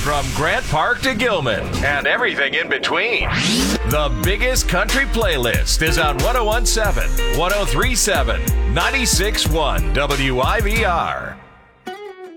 From Grant Park to Gilman and everything in between. The biggest country playlist is on 1017, 1037, 96.1 WIVR.